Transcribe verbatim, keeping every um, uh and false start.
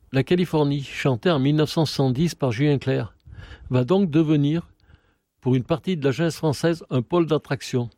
la Californie, chantée en mille neuf cent soixante-dix par Julien Clerc, va donc devenir, pour une partie de la jeunesse française, un pôle d'attraction.